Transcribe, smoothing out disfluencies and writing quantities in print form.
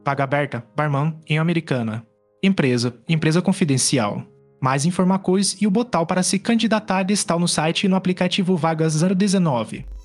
Vaga aberta, barman em Americana. Empresa confidencial. Mais informações e o botão para se candidatar está no site e no aplicativo Vagas 019.